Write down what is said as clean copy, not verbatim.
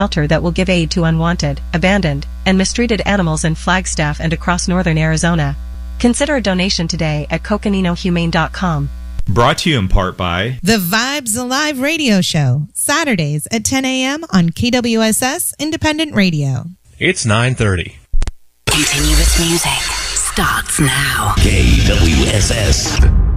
shelter that will give aid to unwanted, abandoned, and mistreated animals in Flagstaff and across northern Arizona. Consider a donation today at coconinohumane.com. Brought to you in part by The Vibes Alive radio show, Saturdays at 10 a.m. on KWSS Independent Radio. It's 9:30. Continuous music starts now. KWSS.